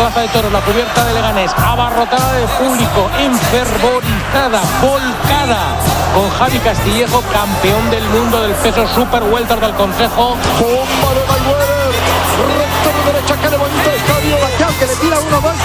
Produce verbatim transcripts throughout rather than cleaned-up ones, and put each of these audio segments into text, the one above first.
Plaza de Toros, la cubierta de Leganés, abarrotada de público, enfervorizada, volcada, con Javi Castillejo, campeón del mundo del peso super welter del Consejo. Bomba de Mayweather, recto de derecha, que le bonito el estadio, Baquial, que le tira uno más.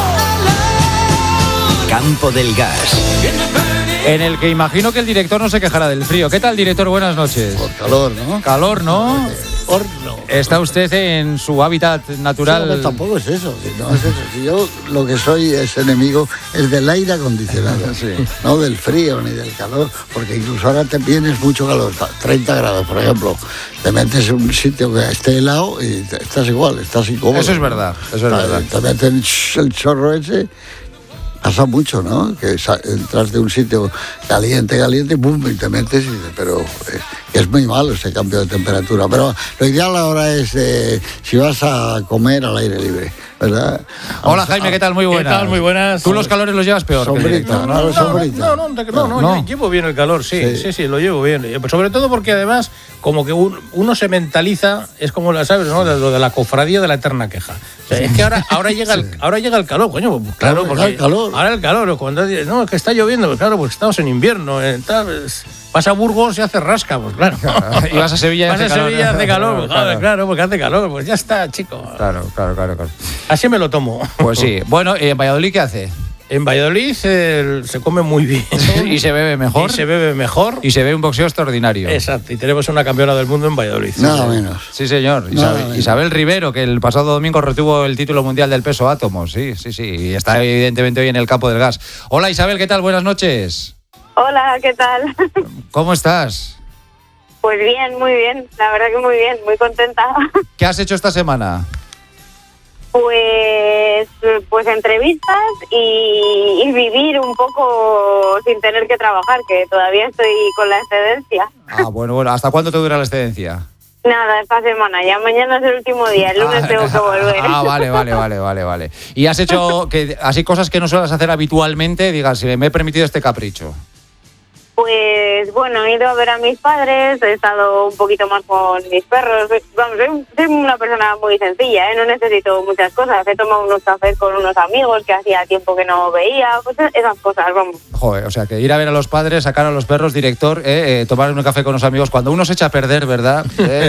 Campo del Gas, en el que imagino que el director no se quejará del frío. ¿Qué tal, director? Buenas noches. Por calor, ¿no? Calor, ¿no? Horno. ¿Está usted en su hábitat natural? Sí, no, tampoco es eso, no es eso. Si yo lo que soy es enemigo es del aire acondicionado, sí. No del frío ni del calor, porque incluso ahora te vienes mucho calor, treinta grados, por ejemplo, te metes en un sitio que esté helado y estás igual, estás incómodo. Eso es verdad, eso es verdad. Te meten el chorro ese. Pasa mucho, ¿no? Que entras de un sitio caliente, caliente, boom, y te metes, y, pero es, es muy malo ese cambio de temperatura. Pero lo ideal ahora es eh, si vas a comer al aire libre, ¿verdad? Hola, Jaime, ¿qué tal? Muy buenas. ¿Qué tal? Muy buenas. ¿Tú los calores los llevas peor? Sombrita, no, no, no, sombrita. No, no, no, no, no, no, llevo bien el calor, sí, sí, sí, sí, lo llevo bien. Sobre todo porque además, como que un, uno se mentaliza, es como, ¿sabes, no? Lo de la cofradía de la eterna queja. O sea, es que ahora, ahora, llega el, ahora llega el calor, coño, pues, claro, porque el calor. Ahora el calor, cuando no, es que está lloviendo, pues claro, pues estamos en invierno, eh, tal, pues, vas a Burgos y hace rasca, pues claro. Y vas a Sevilla y vas hace a calor. Sevilla y hace calor, pues, claro. claro, claro, porque hace calor, pues ya está, chico. Claro, claro, claro, claro. Así me lo tomo. Pues sí. Bueno, ¿y en Valladolid qué hace? En Valladolid eh, se come muy bien. Y se bebe mejor. Y se bebe mejor. Y se ve un boxeo extraordinario. Exacto, y tenemos una campeona del mundo en Valladolid. Nada menos. Sí, señor. Nada Isabel, menos. Isabel Rivero, que el pasado domingo retuvo el título mundial del peso átomos. Sí, sí, sí. Y está evidentemente hoy en el campo del gas. Hola, Isabel, ¿qué tal? Buenas noches. Hola, ¿qué tal? ¿Cómo estás? Pues bien, muy bien, la verdad que muy bien, muy contenta. ¿Qué has hecho esta semana? Pues, pues entrevistas y, y vivir un poco sin tener que trabajar, que todavía estoy con la excedencia. Ah, bueno, bueno. ¿Hasta cuándo te dura la excedencia? Nada, esta semana, ya mañana es el último día, el lunes ah, tengo que volver. Ah, vale, vale, vale, vale, vale. ¿Y has hecho que así cosas que no suelas hacer habitualmente? Digas, si me he permitido este capricho. Pues bueno, he ido a ver a mis padres, he estado un poquito más con mis perros. Vamos, soy, soy una persona muy sencilla, ¿eh? No necesito muchas cosas. He tomado unos cafés con unos amigos que hacía tiempo que no veía, pues esas cosas, vamos. Joder, o sea, que ir a ver a los padres, sacar a los perros, director, eh, eh, tomar un café con los amigos, cuando uno se echa a perder, ¿verdad? Eh.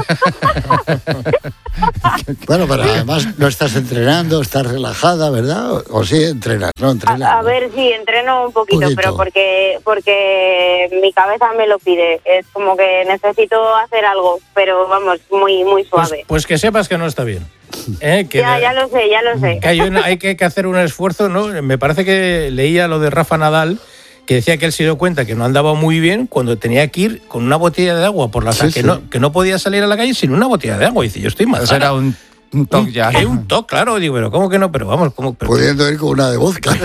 Bueno, pero además no estás entrenando, estás relajada, ¿verdad? O, o sí entrenas, no entrenas. A, a ¿no? ver, sí, entreno un poquito, poquito. pero porque porque mi cabeza me lo pide. Es como que necesito hacer algo, pero vamos, muy muy Pues, suave. pues que sepas que no está bien. ¿Eh? Que ya, de- ya lo sé, ya lo sé. que hay, una- hay que, que hacer un esfuerzo, ¿no? Me parece que leía lo de Rafa Nadal, que decía que él se dio cuenta que no andaba muy bien cuando tenía que ir con una botella de agua por la Sí, calle, que, sí. no, que no podía salir a la calle sin una botella de agua. Y dice, yo estoy mal. Eso era un, un toque ya. Hay un toque, claro. Digo, pero ¿cómo que no? Pero vamos, ¿cómo? Pero, Pudiendo ir con una de vodka.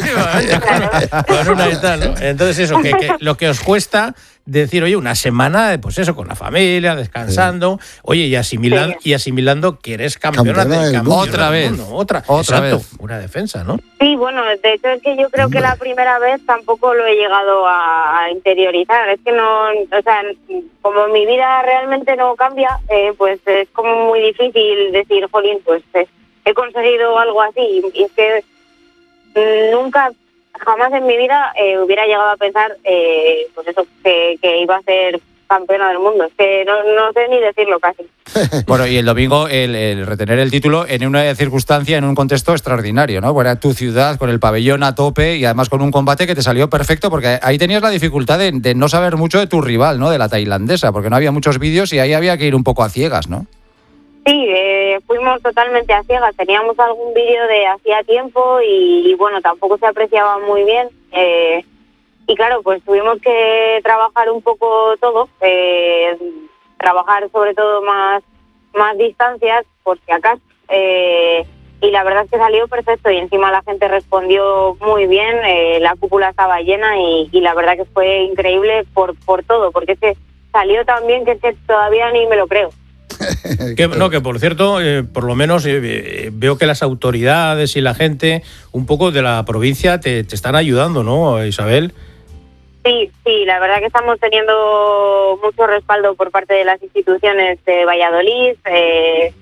con una y tal, ¿no? Entonces eso, que, que lo que os cuesta decir, oye, una semana, pues eso, con la familia, descansando, oye, y asimilando, Sí. y asimilando que eres campeona, Campeona del del campeona mundo. Otra del vez. mundo, otra, Otra exacto, vez. una defensa, ¿no? Sí, bueno, de hecho es que yo creo que la primera vez tampoco lo he llegado a, a interiorizar. Es que no, o sea, como mi vida realmente no cambia, eh, pues es como muy difícil decir, jolín, pues eh, he conseguido algo así. Y es que mm, nunca, jamás en mi vida eh, hubiera llegado a pensar, eh, pues eso, que, que iba a ser campeona del mundo. Es que no, no sé ni decirlo casi. Bueno, y el domingo el, el retener el título en una circunstancia, en un contexto extraordinario, ¿no? Era tu ciudad con el pabellón a tope y además con un combate que te salió perfecto porque ahí tenías la dificultad de, de no saber mucho de tu rival, ¿no? De la tailandesa, porque no había muchos vídeos y ahí había que ir un poco a ciegas, ¿no? Sí, eh, fuimos totalmente a ciegas. Teníamos algún vídeo de hacía tiempo y, y bueno, tampoco se apreciaba muy bien. Eh, y claro, pues tuvimos que trabajar un poco todo, eh, trabajar sobre todo más, más distancias, por si acaso. Eh, y la verdad es que salió perfecto y encima la gente respondió muy bien, eh, la cúpula estaba llena y, y la verdad que fue increíble por, por todo, porque es que salió tan bien que es que todavía ni me lo creo. Que, no, que por cierto, eh, por lo menos eh, eh, veo que las autoridades y la gente un poco de la provincia te, te están ayudando, ¿no, Isabel? Sí, sí, la verdad que estamos teniendo mucho respaldo por parte de las instituciones de Valladolid. Eh,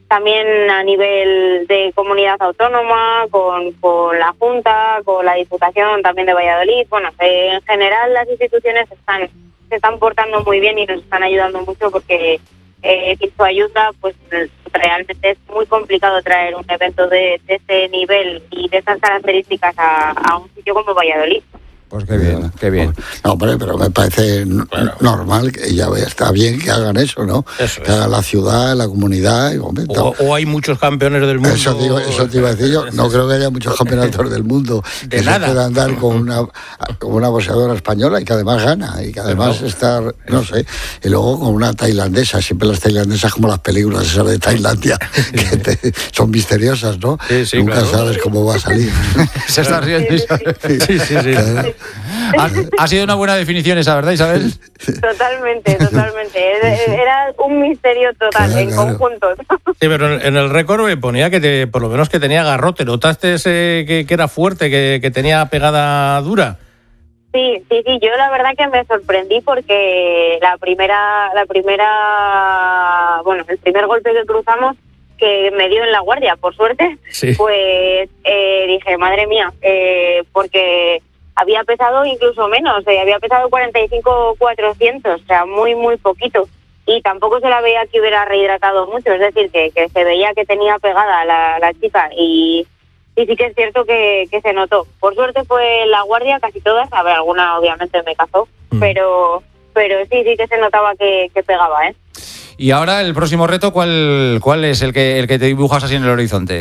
también a nivel de comunidad autónoma, con, con la Junta, con la Diputación también de Valladolid. Bueno, eh, en general las instituciones están se están portando muy bien y nos están ayudando mucho porque eh, sin su ayuda pues realmente es muy complicado traer un evento de, de ese nivel y de esas características a, a un sitio como Valladolid. Pues qué bien, qué bien. No, hombre, pero me parece claro. normal, que ya está bien que hagan eso, ¿no? Eso que es. hagan la ciudad, la comunidad. Y, hombre, o, o hay muchos campeones del mundo. Eso, digo, eso te iba a decir yo. No creo que haya muchos campeonatos del mundo de que nada. se puedan dar con una, con una boxeadora española y que además gana y que además no. está, no sé, y luego con una tailandesa. Siempre las tailandesas como las películas esas de Tailandia, que te, son misteriosas, ¿no? Sí, sí, Nunca claro. sabes cómo va a salir. Se está riendo. Sí, sí, sí. sí, sí, sí. Ha, ha sido una buena definición esa, ¿verdad, Isabel? Totalmente, totalmente. Era un misterio total, claro, en claro. conjunto. Sí, pero en el récord me ponía que te, por lo menos que tenía garrote. ¿Notaste ese, que, que era fuerte, que, que tenía pegada dura? Sí, sí, sí. Yo la verdad que me sorprendí porque la primera, la primera, bueno, el primer golpe que cruzamos que me dio en la guardia, por suerte, sí. pues eh, dije, madre mía, eh, porque había pesado incluso menos, eh, había pesado cuarenta y cinco cuatrocientos, o sea, muy, muy poquito. Y tampoco se la veía que hubiera rehidratado mucho, es decir, que, que se veía que tenía pegada la, la chica y, y sí que es cierto que, que se notó. Por suerte fue la guardia, casi todas, a ver, alguna obviamente me cazó, mm. pero pero sí, sí que se notaba que, que pegaba, ¿eh? Y ahora el próximo reto, ¿cuál cuál es el que el que te dibujas así en el horizonte?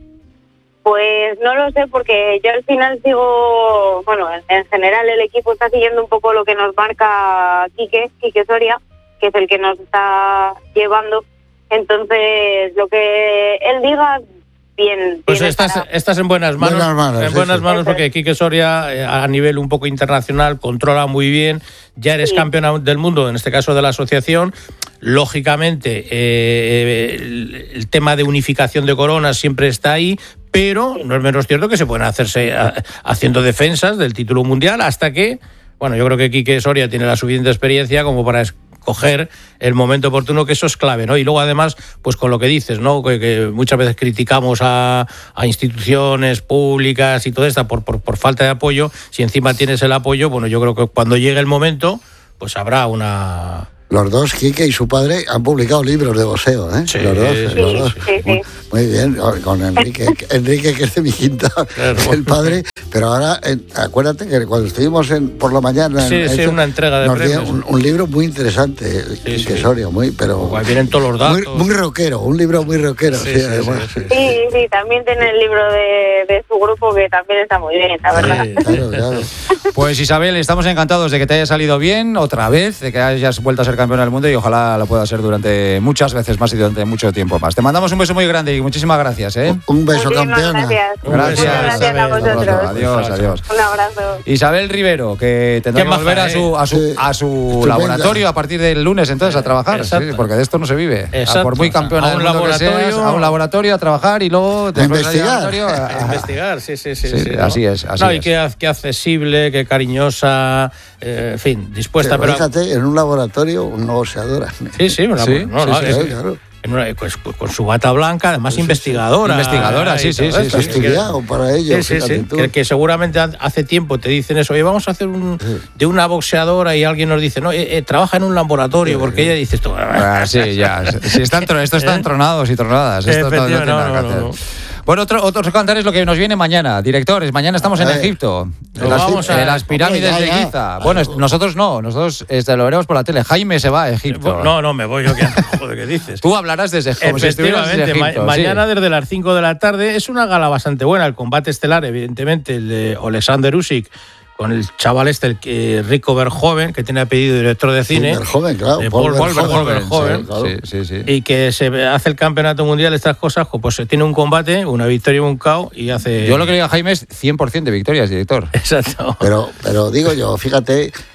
Pues no lo sé, porque yo al final sigo, bueno, en, en general el equipo está siguiendo un poco lo que nos marca Quique, Quique Soria, que es el que nos está llevando. Entonces, lo que él diga, bien. Pues estás, estás en buenas manos, buenas manos en buenas sí, manos sí. porque Quique Soria, eh, a nivel un poco internacional, controla muy bien. Ya eres sí. campeona del mundo, en este caso de la asociación. Lógicamente, eh, el, el tema de unificación de coronas siempre está ahí, pero no es menos cierto que se pueden hacerse a, haciendo defensas del título mundial hasta que, bueno, yo creo que Quique Soria tiene la suficiente experiencia como para escoger el momento oportuno, que eso es clave, ¿no? Y luego además, pues con lo que dices, ¿no? Que, que muchas veces criticamos a, a instituciones públicas y todo esto por, por, por falta de apoyo. Si encima tienes el apoyo, bueno, yo creo que cuando llegue el momento, pues habrá una... Los dos, Quique y su padre, han publicado libros de boxeo, ¿eh? Sí, los dos, sí, los dos. Sí, sí. Muy, muy bien, con Enrique, Enrique que es de mi quinta, Claro. el padre. Pero ahora, en, acuérdate que cuando estuvimos en, por la mañana... Sí, en, sí, esto, una entrega de nos premios. dio un, un libro muy interesante, Sí, Quique sí. Soria, muy, pero... Ahí vienen todos los datos. Muy, muy rockero, un libro muy rockero. Sí, Sí, sí, además. sí, sí. Sí, sí, también tiene el libro de, de su grupo que también está muy bien, la verdad. Sí. Claro, claro. Pues Isabel, estamos encantados de que te haya salido bien otra vez, de que hayas vuelto a ser campeona del mundo y ojalá lo pueda ser durante muchas veces más y durante mucho tiempo más. Te mandamos un beso muy grande y muchísimas gracias, ¿eh? Un beso, Muchísimas campeona. Gracias. Gracias. Muchas gracias a vosotros. Adiós, adiós. Un abrazo. Isabel Rivero, que tendrá Qué que volver maja, a su, a su, Sí. a su Estupenda. laboratorio a partir del lunes entonces a trabajar, Exacto. sí, porque de esto no se vive. Exacto. Por muy campeona A un del mundo que laboratorio. seas, a un laboratorio a trabajar y luego después del investigar. laboratorio a- A investigar, sí, sí, sí. Sí, sí, ¿no? así es, así no, y es. qué, qué accesible, qué cariñosa, eh, en fin, dispuesta. Pero Pero, fíjate, en un laboratorio, una boxeadora. sí, sí, una, Sí, no, sí, no, sí, es- sí, claro. en una- pues, con su bata blanca, además investigadora. Investigadora, sí, y sí, todo sí, esto, sí, que- Estudiado para ello, Sí, sí, fíjate sí, tú. que, que seguramente hace tiempo te dicen eso, oye, vamos a hacer un de una boxeadora y alguien nos dice, no, eh, eh, trabaja en un laboratorio, porque ella dice esto. Ah, sí, ya. Sí, están, tro- esto están ¿Eh? tronados y tronadas. Esto no, no tiene Efectivamente, nada no, que no, hacer. no, no. Bueno, otro, otro cantar es lo que nos viene mañana. Directores, mañana estamos en A ver. Egipto. Nos En las, vamos a- en las pirámides Hombre, ya, de ya. Giza. Bueno, es- nosotros no, nosotros este, lo veremos por la tele. Jaime se va a Egipto. No, no, me voy yo, que joder, ¿qué dices? Tú hablarás desde como si estuvieras desde Efectivamente, Egipto. ma- sí. mañana desde las cinco de la tarde es una gala bastante buena. El combate estelar, evidentemente, el de Alexander Usyk con el chaval este, el que, Rico Verhoeven, que tiene apellido de director de cine. El joven, claro. de Paul Paul Verhoeven, Verhoeven, sí, claro. Sí, sí, sí. Y que se hace el campeonato mundial, estas cosas, pues se tiene un combate, una victoria y un K O y hace... Yo lo que le digo a Jaime es cien por ciento de victorias, director. Exacto. Pero, pero digo yo, fíjate,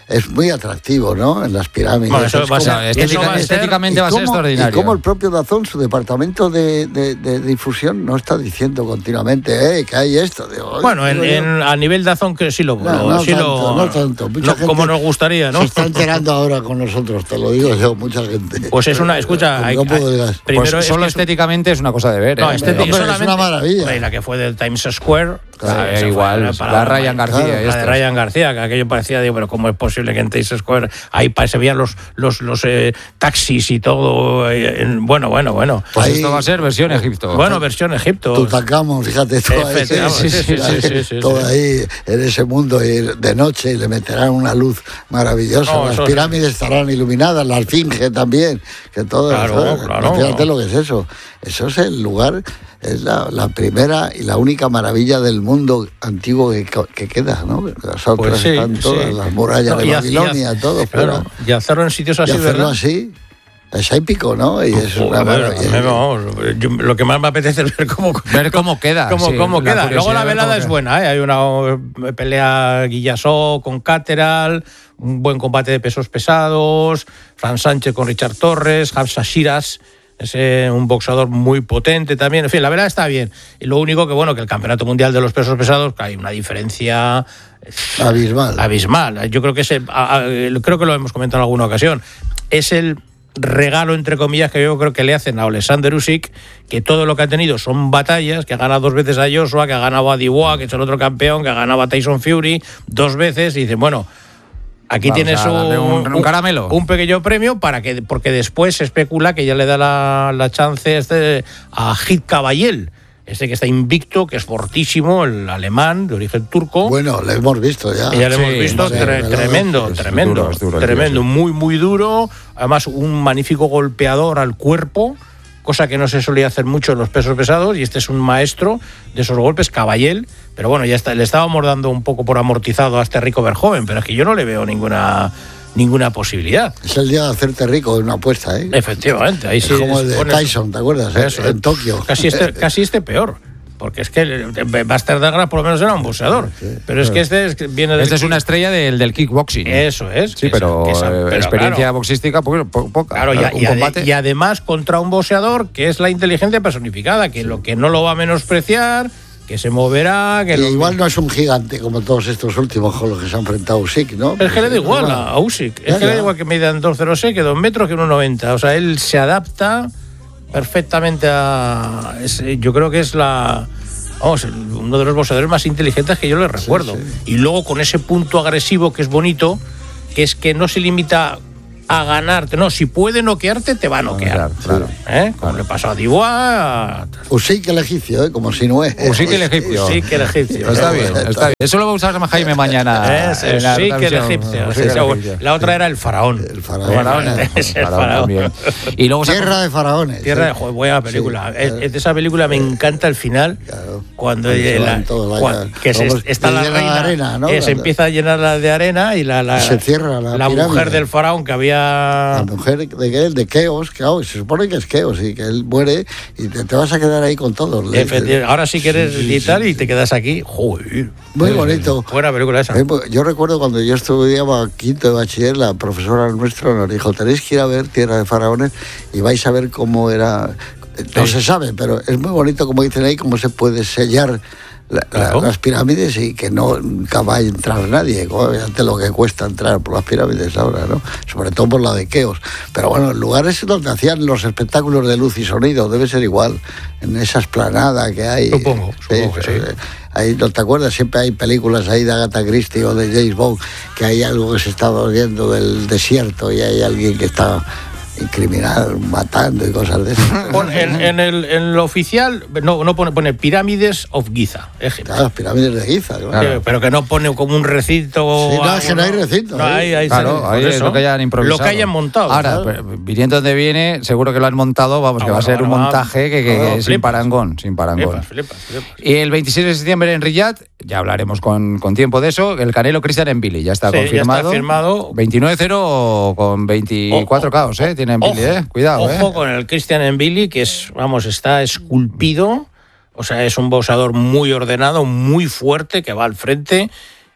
es muy atractivo, ¿no? En las pirámides. Bueno, eso Es va a como- ser- Estética- eso va a ser- estéticamente va a ser ¿Y cómo- extraordinario. Y como el propio Dazón, su departamento de, de- de difusión, no está diciendo continuamente, eh, que hay esto. Digo, Bueno, en, digo yo, en- a nivel Dazón que sí lo, No, lo- no sí tanto, lo- no tanto. Mucha no, gente como nos gustaría, ¿no? Se está enterando ahora con nosotros, te lo digo yo, mucha gente. Pues es una, escucha, Como hay, no puedo hay- digas. primero Pues es solo que es un- estéticamente es una cosa de ver. no, ¿eh? estética, Hombre, es solamente- una maravilla. Hombre, y la que fue del Times Square. Claro, esa fue igual, una la parada, Ryan García claro, y la de estas. Ryan García, que aquello parecía, digo, pero ¿cómo es posible que en Times Square ahí pa- se veían los, los, los eh, taxis y todo? eh, en- bueno, bueno, bueno. Pues Ahí- esto va a ser versión Egipto. Bueno, versión Egipto. Tutankamón, fíjate, todo ahí, Efectivamente, sí, sí, sí, sí, sí, todo sí. ahí en ese mundo y de noche y le meterán una luz maravillosa. No, las eso- pirámides estarán iluminadas, la esfinge también, que todo Claro, eso, claro. fíjate lo que es eso. Eso es el lugar, es la, la primera y la única maravilla del mundo antiguo que, que queda, ¿no? Las otras Pues sí, están todas, sí. las murallas No, de y ha- Babilonia, y ha- todo. claro, fuera. y hacerlo en sitios Y así, hacerlo ¿verdad? así es épico, ¿no? Y es Joder, una a maravilla. mí, vamos, yo- lo que más me apetece es ver cómo, Ver cómo queda, cómo, sí, cómo la queda. Luego curiosidad la de ver velada cómo es queda. buena, ¿eh? Hay una eh, pelea Guillasó con Cateral, un buen combate de pesos pesados, Fran Sánchez con Richard Torres, Hamza Shiras, es eh, un boxeador muy potente también. En fin, la velada está bien. Y lo único que, bueno, que el Campeonato Mundial de los Pesos Pesados, que hay una diferencia Abismal. abismal. Yo creo que ese, a- a- creo que lo hemos comentado en alguna ocasión. Es el regalo, entre comillas, que yo creo que le hacen a Alexander Usyk, que todo lo que ha tenido son batallas, que ha ganado dos veces a Joshua, que ha ganado a Diwa, que es el otro campeón, que ha ganado a Tyson Fury dos veces, y dicen, bueno, aquí Vamos tienes a darle un, un- un caramelo. un pequeño premio para que, porque después se especula que ya le da la, la chance este a Hit Kabayel, este que está invicto, que es fortísimo, el alemán de origen turco. Bueno, lo hemos visto ya. Y ya lo Sí, hemos visto, sí, tre- velada, tremendo, es tremendo, duro, es duro el tío, tremendo, sí. muy, muy duro. Además, un magnífico golpeador al cuerpo, cosa que no se solía hacer mucho en los pesos pesados, y este es un maestro de esos golpes, Caballel, pero bueno, ya está, le estábamos dando un poco por amortizado a este Rico Verhoeven, pero es que yo no le veo ninguna ninguna posibilidad. Es el día de hacerte rico en una apuesta, ¿eh? Efectivamente, ahí Es sí. como el de pones- Tyson, ¿te acuerdas? eh? Eso, en Tokio. Casi este, casi este peor. Porque es que el- Buster Douglas por lo menos era un boxeador. Pero es que este es que viene del Esta es una estrella del, del kickboxing. Eso es. Sí, que pero, que esa- eh, pero experiencia claro, boxística po- po- poca. Claro, y, a- un y ade- combate. y además contra un boxeador que es la inteligencia personificada, que lo que no lo va a menospreciar, que se moverá, que Y lo- igual no es un gigante como todos estos últimos con los que se ha enfrentado Usyk, ¿no? Es que le da igual Bueno, a, a Usyk. Ya, Es que le da ya. igual que midan dos cero seis, que dos metros, que uno noventa. O sea, él se adapta perfectamente a... es- yo creo que es la... Vamos, el- uno de los boxeadores más inteligentes que yo le recuerdo. Y luego con ese punto agresivo que es bonito, que es que no se limita a ganarte. No, si puede noquearte, te va a noquear. Claro, claro. ¿Eh? Como le pasó a Diwa, a... Usyk el egipcio, ¿eh? Como si no es. Usyk el egipcio. Sí, que el egipcio. Está bien, está bien. Eso lo va a usar Jaime mañana. Es, en la sí, que el retransmisión. egipcio. Usyk el Sí, egipcio. la otra era el faraón. El El faraón. faraón, ¿eh? Es el Faraón faraón. también. Y luego se ha- Tierra de faraones. Tierra ¿eh? de Joder, buena película. Sí, Es- claro. es de esa película me encanta el final. Claro. Cuando, Cuando se la- van todos, cuan- vaya. que se, Vamos, está se la llena de reina, arena, ¿no? eh, se La- empieza a llenarla de arena y la, la, Se cierra la pirámide. mujer del faraón que había... La mujer de que él, de Keos, que oh, se supone que es Keos y que él muere y te, te vas a quedar ahí con todos. Le- Efectivamente, ahora sí que eres Sí, sí, y tal sí, y te quedas aquí. Joder. Muy bonito. Buena película esa. Eh, pues, Yo recuerdo cuando yo estudiaba quinto de bachiller, la profesora nuestra nos dijo, tenéis que ir a ver Tierra de Faraones y vais a ver cómo era... No Sí. se sabe, pero es muy bonito, como dicen ahí, cómo se puede sellar la- la- Claro. las pirámides y que no nunca va a entrar nadie. Obviamente lo que cuesta entrar por las pirámides ahora, ¿no? Sobre todo por la de Keos. Pero bueno, en lugares donde hacían los espectáculos de luz y sonido, debe ser igual. En esa esplanada que hay. Supongo, supongo que sí. eh, Ahí, ¿no te acuerdas? Siempre hay películas ahí de Agatha Christie o de James Bond que hay algo que se está volviendo del desierto y hay alguien que está criminal matando y cosas de esas. Pon- en, en el, en lo oficial no, no pone, pone Pirámides of Giza. Egipto. Claro, las pirámides de Giza, claro. Eh, Pero que no pone como un recinto. Sí, no, algo, es que no hay recinto, No, ¿eh? hay, hay- Claro, por ahí es eso. lo que hayan improvisado. Lo que hayan montado. Ahora, claro. pero viniendo donde viene, seguro que lo han montado, vamos, Ah, que va a bueno, ser un bueno, montaje que, que- no, que sin flipas. parangón, sin parangón. Flipas, flipas, flipas. Y el veintiséis de septiembre en Riyadh, ya hablaremos con, con tiempo de eso, el Canelo Cristian Mbili, ya está Sí, ya confirmado. está firmado. veintinueve cero con veinticuatro caos, ¿eh? Tiene Mbili, ¿eh? Cuidado, ojo ¿eh? con el Christian Mbili, que es, vamos, está esculpido. O sea, es un boxeador muy ordenado, muy fuerte, que va al frente.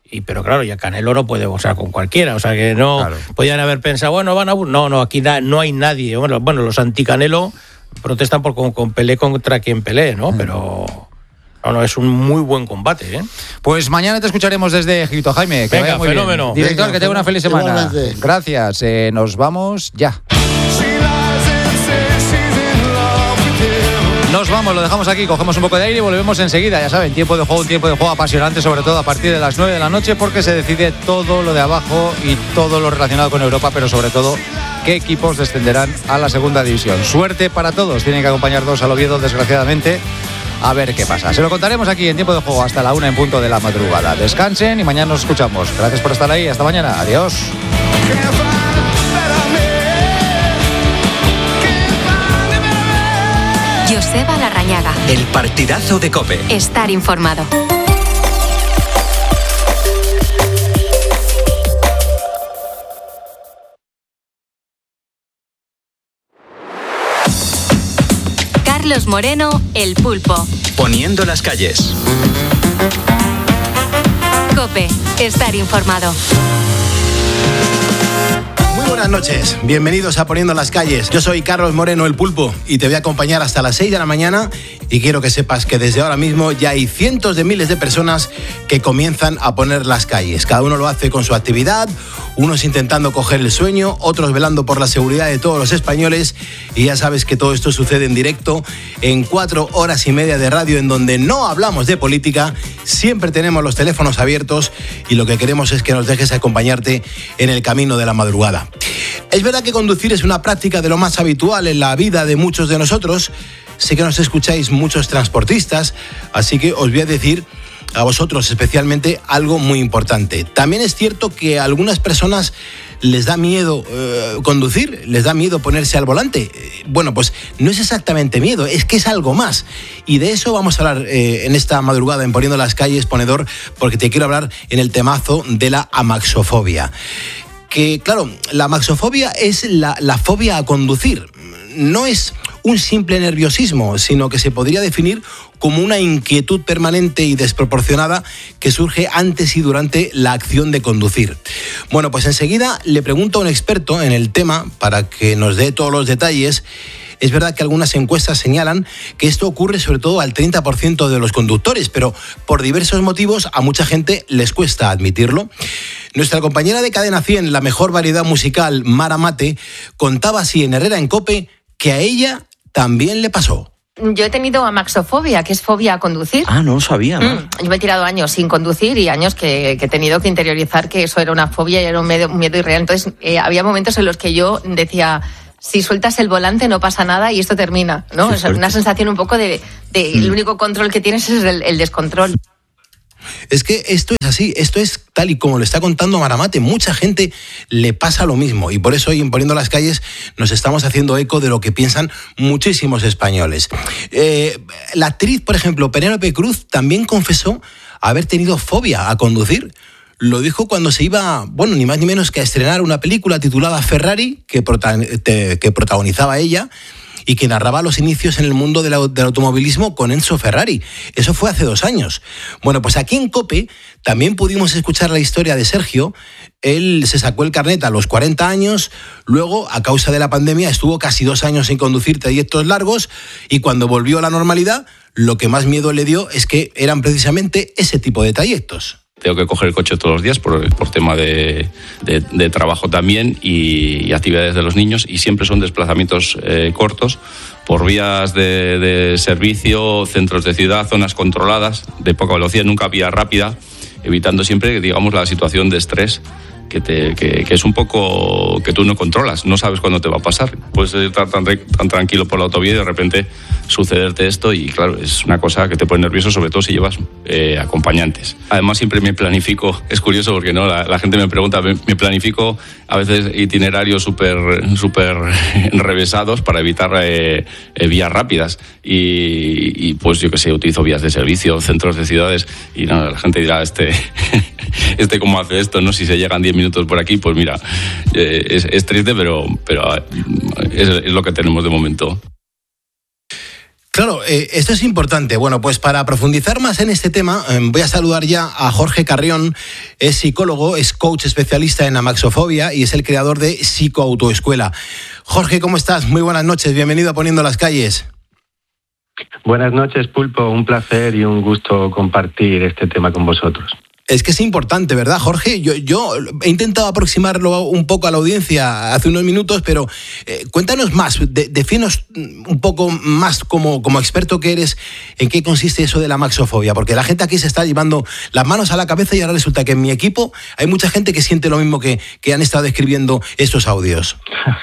Y, pero claro, ya Canelo no puede boxear con cualquiera, o sea que no claro. Podían haber pensado, bueno, van a... No, no, aquí na, no hay nadie. Bueno, bueno los anti-Canelo protestan por con, con Pelé contra quien pelee, ¿no? Mm. Pero... No, no, es un muy buen combate, ¿eh? Pues mañana te escucharemos desde Egipto, Jaime. Que Venga, vaya muy fenómeno. Bien. Director, Venga, que tenga una feliz semana. Igualmente. Gracias. Eh, nos vamos ya. Nos vamos, lo dejamos aquí, cogemos un poco de aire y volvemos enseguida. Ya saben, tiempo de juego, un tiempo de juego apasionante, sobre todo a partir de las nueve de la noche, porque se decide todo lo de abajo y todo lo relacionado con Europa, pero sobre todo qué equipos descenderán a la segunda división. Suerte para todos, tienen que acompañarnos al Oviedo, desgraciadamente. A ver qué pasa. Se lo contaremos aquí en tiempo de juego hasta la una en punto de la madrugada. Descansen y mañana nos escuchamos. Gracias por estar ahí. Hasta mañana. Adiós. Joseba Larrañaga. El partidazo de COPE. Estar informado. Carlos Moreno, El Pulpo. Poniendo las calles. COPE. Estar informado. Muy buenas noches, bienvenidos a Poniendo las Calles. Yo soy Carlos Moreno, El Pulpo, y te voy a acompañar hasta las seis de la mañana y quiero que sepas que desde ahora mismo ya hay cientos de miles de personas que comienzan a poner las calles. Cada uno lo hace con su actividad, unos intentando coger el sueño, otros velando por la seguridad de todos los españoles, y ya sabes que todo esto sucede en directo en cuatro horas y media de radio en donde no hablamos de política, siempre tenemos los teléfonos abiertos y lo que queremos es que nos dejes acompañarte en el camino de la madrugada. Es verdad que conducir es una práctica de lo más habitual en la vida de muchos de nosotros. Sé que nos escucháis muchos transportistas, así que os voy a decir a vosotros especialmente algo muy importante. También es cierto que a algunas personas les da miedo eh, conducir, les da miedo ponerse al volante. Bueno, pues no es exactamente miedo, es que es algo más. Y de eso vamos a hablar eh, en esta madrugada en Poniendo las Calles, Ponedor, porque te quiero hablar en el temazo de la amaxofobia. Que, claro, la amaxofobia es la, la fobia a conducir. No es un simple nerviosismo, sino que se podría definir como una inquietud permanente y desproporcionada que surge antes y durante la acción de conducir. Bueno, pues enseguida le pregunto a un experto en el tema para que nos dé todos los detalles. Es verdad que algunas encuestas señalan que esto ocurre sobre todo al treinta por ciento de los conductores, pero por diversos motivos a mucha gente les cuesta admitirlo. Nuestra compañera de Cadena cien, la mejor variedad musical, Mara Mate, contaba así en Herrera en COPE que a ella también le pasó. Yo he tenido amaxofobia, que es fobia a conducir. Ah, no lo sabía. ¿no? Mm, yo me he tirado años sin conducir y años que, que he tenido que interiorizar que eso era una fobia y era un miedo, un miedo irreal. Entonces, eh, había momentos en los que yo decía, si sueltas el volante no pasa nada y esto termina, ¿no? Es una sensación un poco de, de mm. el único control que tienes es el, el descontrol. Es que esto es así, esto es tal y como lo está contando Maramate. Mucha gente le pasa lo mismo y por eso hoy en Poniendo las Calles nos estamos haciendo eco de lo que piensan muchísimos españoles. Eh, la actriz, por ejemplo, Penélope Cruz, también confesó haber tenido fobia a conducir. Lo dijo cuando se iba, bueno, ni más ni menos que a estrenar una película titulada Ferrari, que, prota- te, que protagonizaba ella, y que narraba los inicios en el mundo del, del automovilismo con Enzo Ferrari. Eso fue hace dos años. Bueno, pues aquí en COPE también pudimos escuchar la historia de Sergio. Él se sacó el carnet a los cuarenta años, luego, a causa de la pandemia, estuvo casi dos años sin conducir trayectos largos y cuando volvió a la normalidad, lo que más miedo le dio es que eran precisamente ese tipo de trayectos. Tengo que coger el coche todos los días por, por tema de, de, de trabajo también y, y actividades de los niños y siempre son desplazamientos eh, cortos por vías de, de servicio, centros de ciudad, zonas controladas, de poca velocidad, nunca vía rápida, evitando siempre, digamos, la situación de estrés que, te, que, que es un poco que tú no controlas, no sabes cuándo te va a pasar. Puedes estar tan, tan tranquilo por la autovía y de repente sucederte esto y claro, es una cosa que te pone nervioso, sobre todo si llevas eh, acompañantes. Además siempre me planifico, es curioso porque no la, la gente me pregunta, me, me planifico a veces itinerarios súper súper enrevesados para evitar eh, eh, vías rápidas y, y pues yo que sé, utilizo vías de servicio, centros de ciudades y no, la gente dirá, este, este cómo hace esto, ¿no? Si se llegan diez minutos por aquí, pues mira, eh, es, es triste, pero, pero es, es lo que tenemos de momento. Claro, eh, esto es importante. Bueno, pues para profundizar más en este tema, eh, voy a saludar ya a Jorge Carrión. Es psicólogo, es coach especialista en amaxofobia y es el creador de Psicoautoescuela. Jorge, ¿cómo estás? Muy buenas noches, bienvenido a Poniendo las Calles. Buenas noches, Pulpo. Un placer y un gusto compartir este tema con vosotros. Es que es importante, ¿verdad, Jorge? Yo, yo he intentado aproximarlo un poco a la audiencia hace unos minutos, pero eh, cuéntanos más, de, defínenos un poco más como, como experto que eres, en qué consiste eso de la amaxofobia, porque la gente aquí se está llevando las manos a la cabeza y ahora resulta que en mi equipo hay mucha gente que siente lo mismo que, que han estado escribiendo estos audios.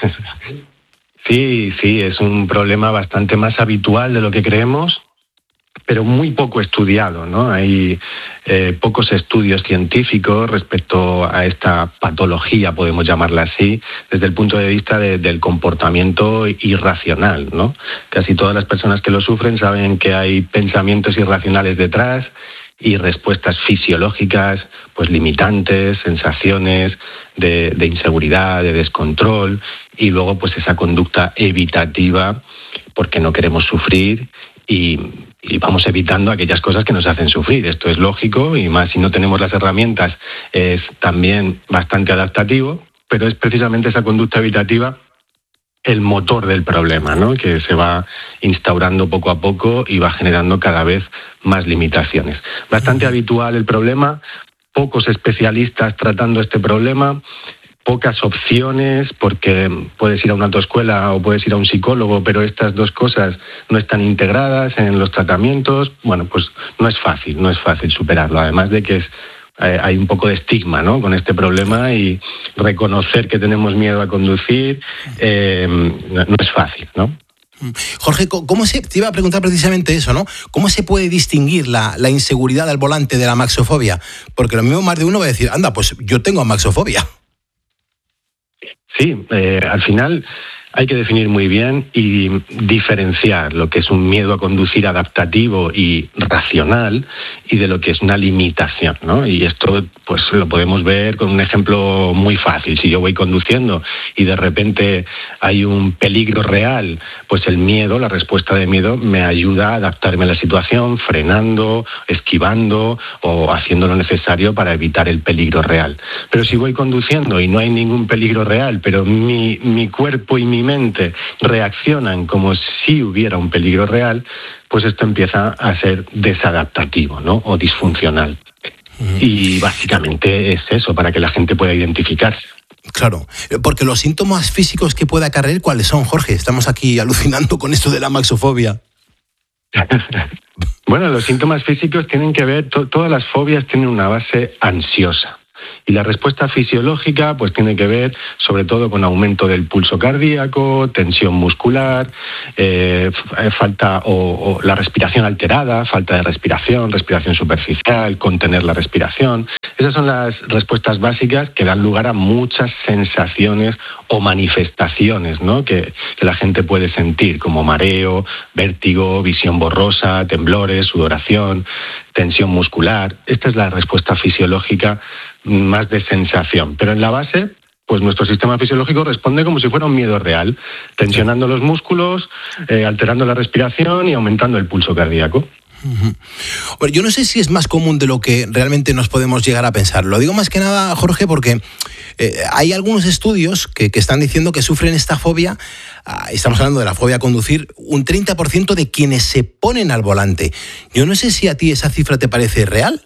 Sí, sí, es un problema bastante más habitual de lo que creemos, pero muy poco estudiado, ¿no? Hay eh, pocos estudios científicos respecto a esta patología, podemos llamarla así, desde el punto de vista de, del comportamiento irracional, ¿no? Casi todas las personas que lo sufren saben que hay pensamientos irracionales detrás y respuestas fisiológicas, pues limitantes, sensaciones de, de inseguridad, de descontrol, y luego pues esa conducta evitativa porque no queremos sufrir y y vamos evitando aquellas cosas que nos hacen sufrir. Esto es lógico y más si no tenemos las herramientas es también bastante adaptativo, pero es precisamente esa conducta evitativa el motor del problema, ¿no? Que se va instaurando poco a poco y va generando cada vez más limitaciones. Bastante habitual el problema, pocos especialistas tratando este problema, pocas opciones, porque puedes ir a una autoescuela o puedes ir a un psicólogo, pero estas dos cosas no están integradas en los tratamientos. Bueno, pues no es fácil, no es fácil superarlo. Además de que es, eh, hay un poco de estigma, ¿no?, con este problema, y reconocer que tenemos miedo a conducir eh, no, no es fácil, ¿no? Jorge, ¿cómo se, te iba a preguntar precisamente eso, ¿no? ¿Cómo se puede distinguir la, la inseguridad al volante de la amaxofobia? Porque lo mismo más de uno va a decir, anda, pues yo tengo amaxofobia. Sí, eh, al final hay que definir muy bien y diferenciar lo que es un miedo a conducir adaptativo y racional y de lo que es una limitación, ¿no? Y esto pues lo podemos ver con un ejemplo muy fácil. Si yo voy conduciendo y de repente hay un peligro real, pues el miedo, la respuesta de miedo me ayuda a adaptarme a la situación, frenando, esquivando o haciendo lo necesario para evitar el peligro real. Pero si voy conduciendo y no hay ningún peligro real, pero mi, mi cuerpo y mi mente reaccionan como si hubiera un peligro real, pues esto empieza a ser desadaptativo, ¿no?, o disfuncional. Uh-huh. Y básicamente es eso, para que la gente pueda identificarse. Claro, porque los síntomas físicos que puede acarrear, ¿cuáles son, Jorge? Estamos aquí alucinando con esto de la amaxofobia. Bueno, los síntomas físicos tienen que ver, to- todas las fobias tienen una base ansiosa. Y la respuesta fisiológica pues tiene que ver sobre todo con aumento del pulso cardíaco, tensión muscular, eh, falta o, o la respiración alterada, falta de respiración, respiración superficial, contener la respiración. Esas son las respuestas básicas que dan lugar a muchas sensaciones o manifestaciones, ¿no?, que, que la gente puede sentir, como mareo, vértigo, visión borrosa, temblores, sudoración, tensión muscular. Esta es la respuesta fisiológica más de sensación. Pero en la base, pues nuestro sistema fisiológico responde como si fuera un miedo real, tensionando los músculos, eh, alterando la respiración y aumentando el pulso cardíaco. Uh-huh. Bueno, yo no sé si es más común de lo que realmente nos podemos llegar a pensar. Lo digo más que nada, Jorge, porque eh, hay algunos estudios que, que están diciendo que sufren esta fobia, ah, estamos hablando de la fobia a conducir, un treinta por ciento de quienes se ponen al volante. Yo no sé si a ti esa cifra te parece real.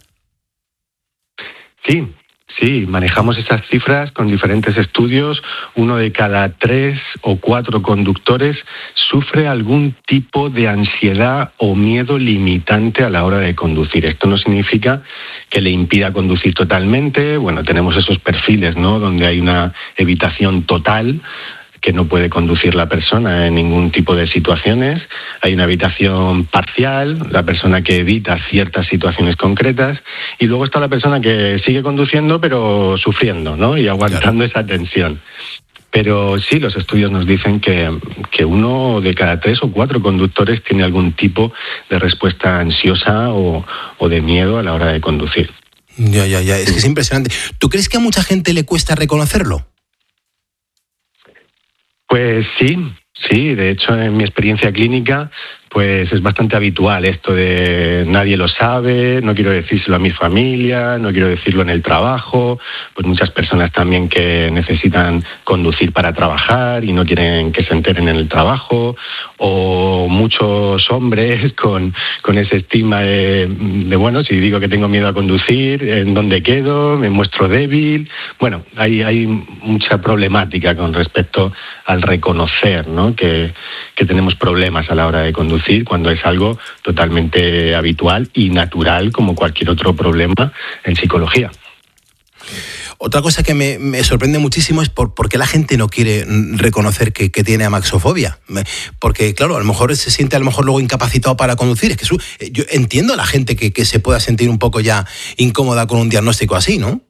Sí. Sí, manejamos esas cifras con diferentes estudios. Uno de cada tres o cuatro conductores sufre algún tipo de ansiedad o miedo limitante a la hora de conducir. Esto no significa que le impida conducir totalmente. Bueno, tenemos esos perfiles, ¿no?, donde hay una evitación total, que no puede conducir la persona en ningún tipo de situaciones. Hay una evitación parcial, la persona que evita ciertas situaciones concretas, y luego está la persona que sigue conduciendo pero sufriendo, ¿no?, y aguantando esa tensión. Pero sí, los estudios nos dicen que, que uno de cada tres o cuatro conductores tiene algún tipo de respuesta ansiosa o, o de miedo a la hora de conducir. Ya, ya, ya, es que es impresionante. ¿Tú crees que a mucha gente le cuesta reconocerlo? Pues sí, sí. De hecho, en mi experiencia clínica, pues es bastante habitual esto de nadie lo sabe, no quiero decírselo a mi familia, no quiero decirlo en el trabajo, pues muchas personas también que necesitan conducir para trabajar y no quieren que se enteren en el trabajo, o muchos hombres con, con ese estigma de, de, bueno, si digo que tengo miedo a conducir, ¿en dónde quedo? ¿Me muestro débil? Bueno, hay, hay mucha problemática con respecto al reconocer, ¿no?, que, que tenemos problemas a la hora de conducir, cuando es algo totalmente habitual y natural como cualquier otro problema en psicología. Otra cosa que me, me sorprende muchísimo es por, por qué la gente no quiere reconocer que, que tiene amaxofobia. Porque, claro, a lo mejor se siente a lo mejor luego incapacitado para conducir. Es que su, yo entiendo a la gente que, que se pueda sentir un poco ya incómoda con un diagnóstico así, ¿no?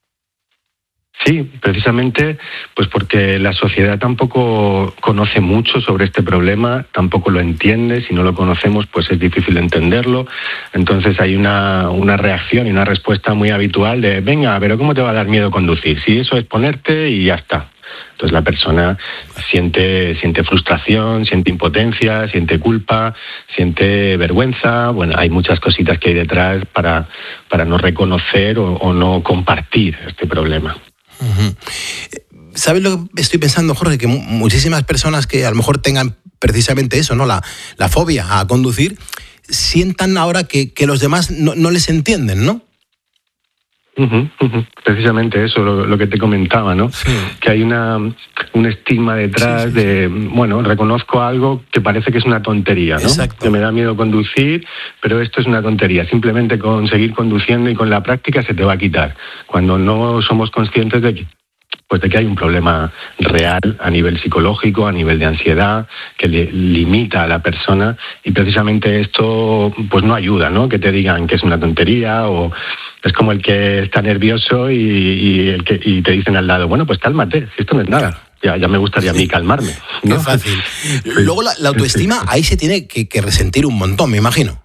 Sí, precisamente pues porque la sociedad tampoco conoce mucho sobre este problema, tampoco lo entiende, si no lo conocemos pues es difícil entenderlo, entonces hay una, una reacción y una respuesta muy habitual de venga, pero ¿cómo te va a dar miedo conducir? Si eso es ponerte y ya está. Entonces la persona siente, siente frustración, siente impotencia, siente culpa, siente vergüenza. Bueno, hay muchas cositas que hay detrás para, para no reconocer o, o no compartir este problema. Uh-huh. ¿Sabes lo que estoy pensando, Jorge? Que muchísimas personas que a lo mejor tengan precisamente eso, ¿no? La, la fobia a conducir, sientan ahora que, que los demás no, no les entienden, ¿no? Uh-huh, uh-huh. Precisamente eso, lo, lo que te comentaba, ¿no? Sí. Que hay una un estigma detrás sí, sí, sí. de, bueno, reconozco algo que parece que es una tontería, ¿no? Exacto. Que me da miedo conducir, pero esto es una tontería. Simplemente con seguir conduciendo y con la práctica se te va a quitar. Cuando no somos conscientes de que pues de que hay un problema real a nivel psicológico, a nivel de ansiedad, que le limita a la persona, y precisamente esto pues no ayuda, ¿no? Que te digan que es una tontería, o es como el que está nervioso y, y, el que, y te dicen al lado, bueno, pues cálmate, si esto no es nada. Ya, ya me gustaría a mí calmarme, ¿no? Qué fácil. Luego la, la autoestima ahí se tiene que, que resentir un montón, me imagino.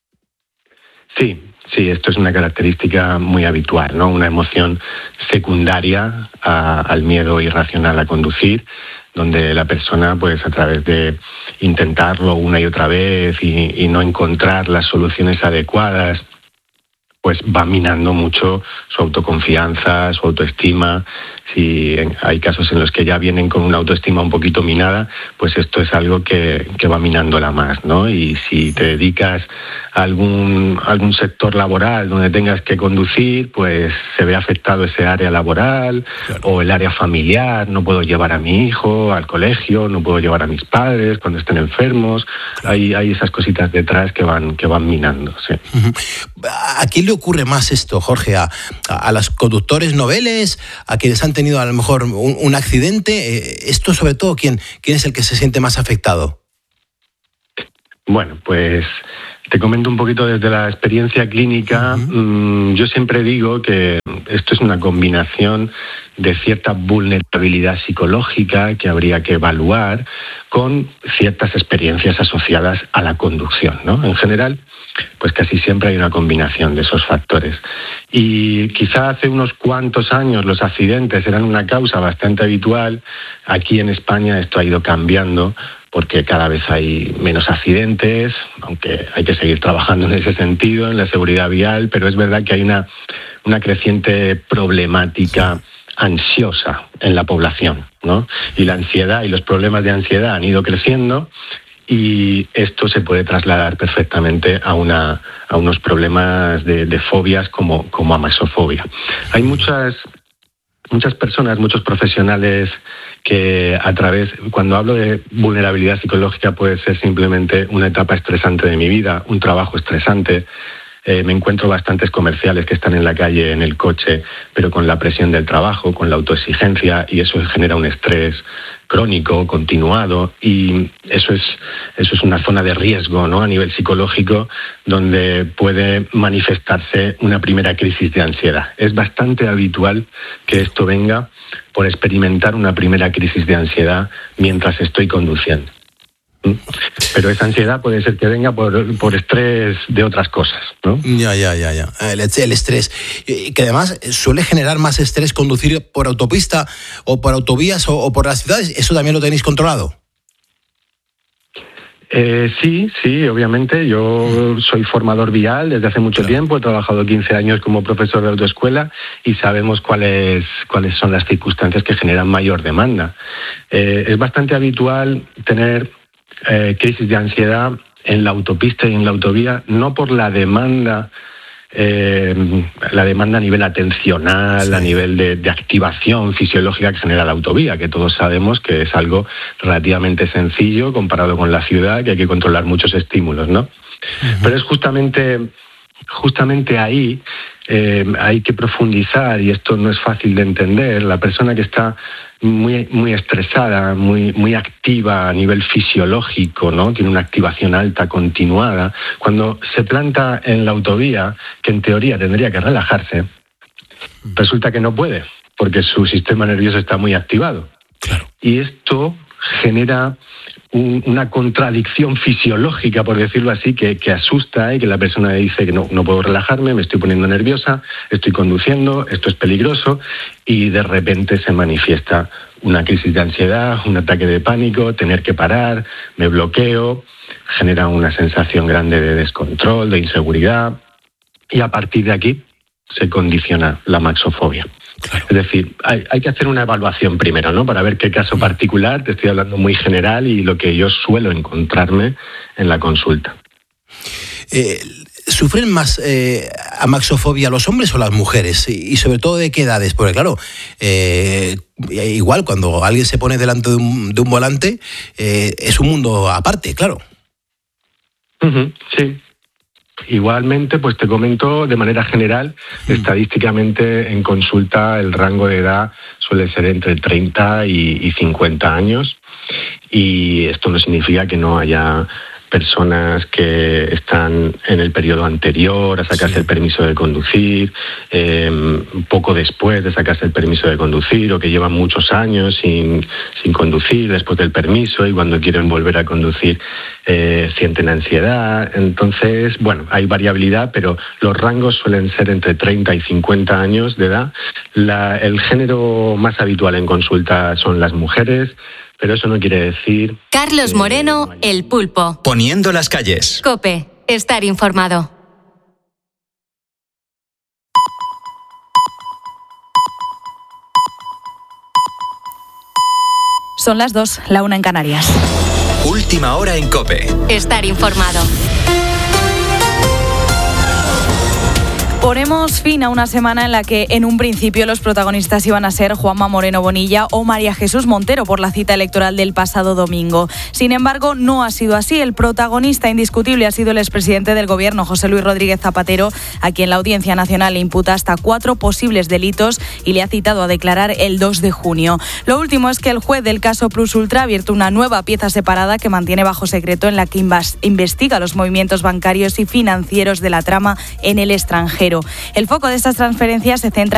Sí. Sí, esto es una característica muy habitual, ¿no? Una emoción secundaria a, al miedo irracional a conducir, donde la persona, pues a través de intentarlo una y otra vez y, y no encontrar las soluciones adecuadas, pues va minando mucho su autoconfianza, su autoestima. Si hay casos en los que ya vienen con una autoestima un poquito minada, pues esto es algo que, que va minándola más, ¿no? Y si te dedicas a algún, algún sector laboral donde tengas que conducir, pues se ve afectado ese área laboral, claro, o el área familiar. No puedo llevar a mi hijo al colegio, no puedo llevar a mis padres cuando estén enfermos. Claro. Hay, hay esas cositas detrás que van, que van minando, sí. Uh-huh. ¿A quién le ocurre más esto, Jorge? ¿A, a, a los conductores noveles? ¿A quienes han tenido a lo mejor un, un accidente? Esto sobre todo, ¿quién, ¿quién es el que se siente más afectado? Bueno, pues te comento un poquito desde la experiencia clínica. Uh-huh. Yo siempre digo que esto es una combinación de cierta vulnerabilidad psicológica que habría que evaluar con ciertas experiencias asociadas a la conducción, ¿no? En general, pues casi siempre hay una combinación de esos factores. Y quizá hace unos cuantos años los accidentes eran una causa bastante habitual. Aquí en España esto ha ido cambiando, porque cada vez hay menos accidentes, aunque hay que seguir trabajando en ese sentido, en la seguridad vial, pero es verdad que hay una, una creciente problemática ansiosa en la población, ¿no? Y la ansiedad y los problemas de ansiedad han ido creciendo, y esto se puede trasladar perfectamente a, una, a unos problemas de, de fobias como, como amaxofobia. Hay muchas... Muchas personas, muchos profesionales que a través, cuando hablo de vulnerabilidad psicológica, puede ser simplemente una etapa estresante de mi vida, un trabajo estresante. Eh, me encuentro bastantes comerciales que están en la calle, en el coche, pero con la presión del trabajo, con la autoexigencia, y eso genera un estrés crónico, continuado, y eso es eso es una zona de riesgo, ¿no? A nivel psicológico, donde puede manifestarse una primera crisis de ansiedad. Es bastante habitual que esto venga por experimentar una primera crisis de ansiedad mientras estoy conduciendo. Pero esa ansiedad puede ser que venga por, por estrés de otras cosas, ¿no? Ya, ya, ya, ya. El, el estrés. Y que además suele generar más estrés conducir por autopista o por autovías o, o por las ciudades. ¿Eso también lo tenéis controlado? Eh, sí, sí, obviamente. Yo soy formador vial desde hace mucho tiempo, he trabajado quince años como profesor de autoescuela y sabemos cuáles, cuáles son las circunstancias que generan mayor demanda. Eh, es bastante habitual tener eh, crisis de ansiedad en la autopista y en la autovía, no por la demanda Eh, la demanda a nivel atencional, sí. a nivel de, de activación fisiológica que genera la autovía, que todos sabemos que es algo relativamente sencillo comparado con la ciudad, que hay que controlar muchos estímulos, ¿no? Uh-huh. Pero es justamente, justamente ahí eh, hay que profundizar, y esto no es fácil de entender. La persona que está muy, muy estresada, muy, muy activa a nivel fisiológico, ¿no? Tiene una activación alta continuada. Cuando se planta en la autovía, que en teoría tendría que relajarse, resulta que no puede, porque su sistema nervioso está muy activado. Claro. Y esto genera un, una contradicción fisiológica, por decirlo así, que, que asusta y que la persona dice que no, no puedo relajarme, me estoy poniendo nerviosa, estoy conduciendo, esto es peligroso, y de repente se manifiesta una crisis de ansiedad, un ataque de pánico, tener que parar, me bloqueo, genera una sensación grande de descontrol, de inseguridad, y a partir de aquí se condiciona la maxofobia. Claro. Es decir, hay, hay que hacer una evaluación primero, ¿no? Para ver qué caso particular, te estoy hablando muy general, y lo que yo suelo encontrarme en la consulta. Eh, ¿Sufren más eh, amaxofobia los hombres o las mujeres? Y, y sobre todo, ¿de qué edades? Porque claro, eh, igual cuando alguien se pone delante de un, de un volante, eh, es un mundo aparte, claro. Uh-huh, sí. Igualmente, pues te comento de manera general, mm. estadísticamente en consulta el rango de edad suele ser entre treinta y cincuenta años, y esto no significa que no haya personas que están en el periodo anterior a sacarse sí. el permiso de conducir, eh, poco después de sacarse el permiso de conducir, o que llevan muchos años sin, sin conducir después del permiso, y cuando quieren volver a conducir eh, sienten ansiedad. Entonces, bueno, hay variabilidad, pero los rangos suelen ser entre treinta y cincuenta años de edad. La, el género más habitual en consulta son las mujeres, pero eso no quiere decir... Carlos Moreno, eh, El Pulpo. Poniendo las calles. COPE, estar informado. Son las dos, la una en Canarias. Última hora en COPE. Estar informado. Ponemos fin a una semana en la que en un principio los protagonistas iban a ser Juanma Moreno Bonilla o María Jesús Montero por la cita electoral del pasado domingo. Sin embargo, no ha sido así. El protagonista indiscutible ha sido el expresidente del Gobierno, José Luis Rodríguez Zapatero, a quien la Audiencia Nacional le imputa hasta cuatro posibles delitos y le ha citado a declarar el dos de junio. Lo último es que el juez del caso Plus Ultra ha abierto una nueva pieza separada que mantiene bajo secreto, en la que investiga los movimientos bancarios y financieros de la trama en el extranjero. El foco de estas transferencias se centra